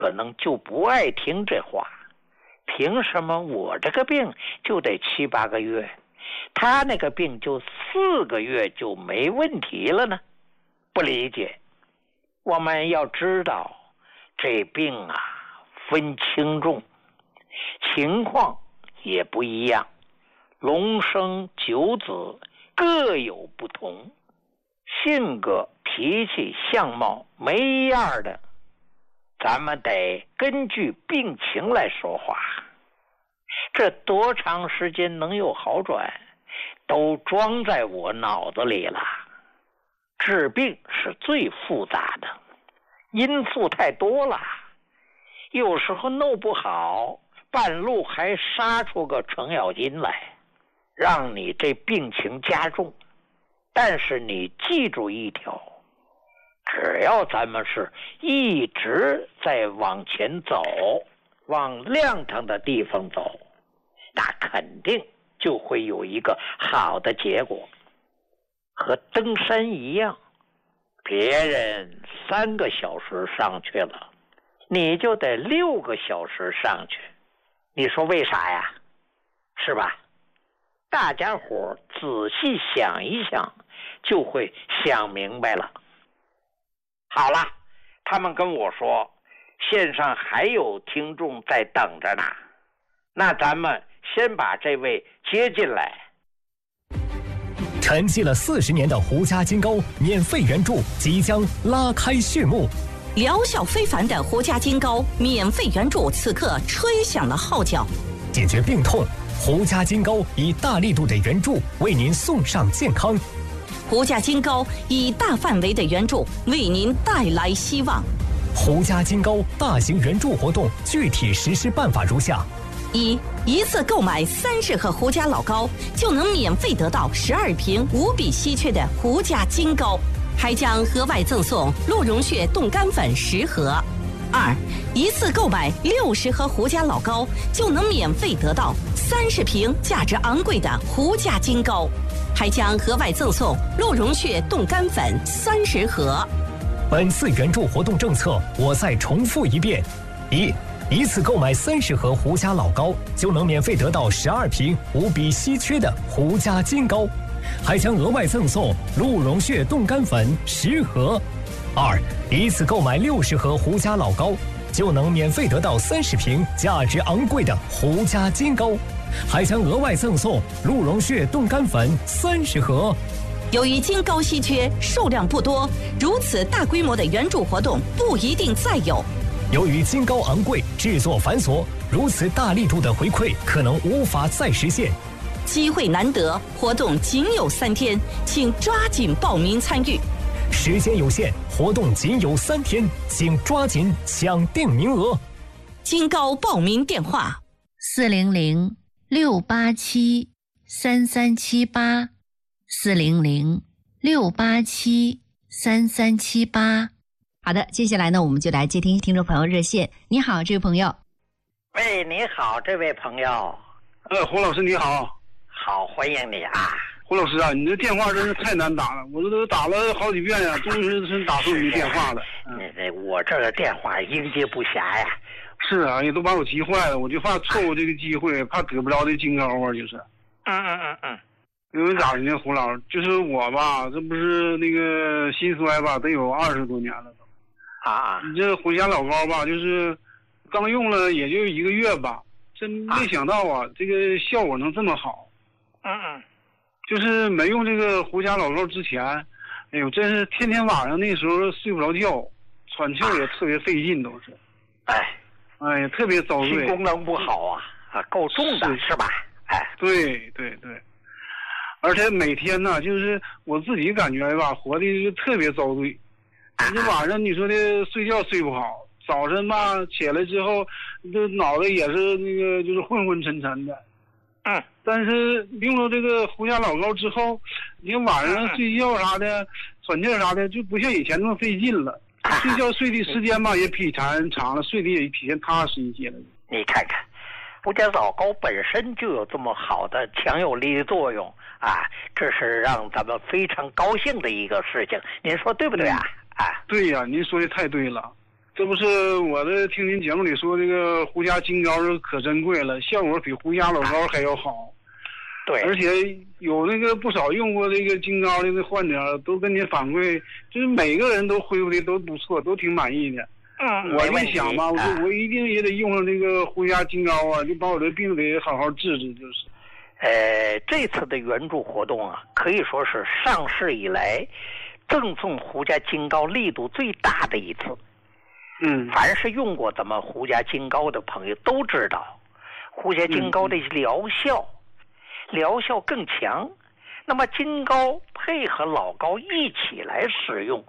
可能就不爱听这话。凭什么我这个病就得7、8个月，他那个病就4个月就没问题了呢？不理解。我们要知道，这病啊分轻重，情况也不一样，龙生九子各有不同，性格、脾气、相貌没样的，咱们得根据病情来说话。这多长时间能有好转，都装在我脑子里了。治病是最复杂的，因素太多了，有时候弄不好，半路还杀出个程咬金来，让你这病情加重。但是你记住一条，只要咱们是一直在往前走，往亮堂的地方走，那肯定就会有一个好的结果。和登山一样，别人3个小时上去了，你就得6个小时上去。你说为啥呀？是吧？大家伙仔细想一想，就会想明白了。好了，他们跟我说线上还有听众在等着呢，那咱们先把这位接进来。 沉寂了40年的胡家金膏免费援助即将拉开序幕， 疗效非凡的胡家金膏免费援助此刻吹响了号角。 解决病痛，胡家金膏以大力度的援助为您送上健康。 胡家金膏以大范围的援助为您带来希望。 胡家金膏大型援助活动具体实施办法如下： 一次购买30盒胡家老膏，就能免费得到12瓶无比稀缺的胡家金膏，还将额外赠送鹿茸血冻干粉10盒。一次购买60盒胡家老膏，就能免费得到30瓶价值昂贵的胡家金膏，还将额外赠送鹿茸血冻干粉30盒。 本次援助活动政策我再重复一遍：一次购买30盒胡家老膏，就能免费得到12瓶无比稀缺的胡家金膏，还将额外赠送鹿茸血冻干粉10盒。一次购买60盒胡家老膏，就能免费得到30瓶价值昂贵的胡家金膏，还将额外赠送鹿茸血冻干粉30盒。 由于金膏稀缺，数量不多，如此大规模的援助活动不一定再有。 由于金膏昂贵，制作繁琐，如此大力度的回馈可能无法再实现。 机会难得，活动仅有3天，请抓紧报名参与。 时间有限，活动仅有3天，请抓紧抢定名额。 金膏报名电话 ：400-687-3378，400-687-3378。好的，接下来呢，我们就来接听听众朋友热线。你好，这位朋友。 喂，你好，这位朋友。 胡老师你好。 好，欢迎你啊。 胡老师啊，你这电话真是太难打了，我这都打了好几遍呀，终于是打通你电话了。 我这个电话应接不暇呀。 是啊，也都把我急坏了，我就怕错过这个机会，怕得不着这金膏啊，就是。因为咋的呢，胡老师，就是我吧，这不是那个心衰吧，得有20多年了都。你这胡家老膏吧，就是刚用了也就1个月吧，真没想到啊，这个效果能这么好。就是没用这个胡家老膏之前，哎呦，真是天天晚上那时候睡不着觉，喘气也特别费劲，都是。哎呀，特别遭罪。 心功能不好啊，够重的是吧？ 对。而且每天呢，就是我自己感觉吧，活的就特别遭罪。你晚上你说的睡觉睡不好，早晨吧起来之后，这脑袋也是那个就是昏昏沉沉的。但是用了这个胡家老膏之后，你晚上睡觉啥的、喘气啥的，就不像以前那么费劲了。睡觉睡的时间吧也比以前长了，睡的也比以前踏实一些了。 你看看，胡家老膏本身就有这么好的强有力的作用啊，这是让咱们非常高兴的一个事情，您说对不对啊？ 对呀，您说的太对了。 这不是我的听您节目里说这个胡家金膏是可珍贵了，效果比胡家老膏还要好。 对， 而且有那个不少用过这个金膏的那患者都跟您反馈，就是每个人都恢复的都不错，都挺满意的。我就想吧，我一定也得用上这个胡家金膏啊，就把我这病得好好治治，就是。 这次的援助活动啊，可以说是上市以来赠送胡家金膏力度最大的一次。凡是用过咱们胡家金膏的朋友都知道，胡家金膏的疗效更强。那么金膏配合老膏一起来使用，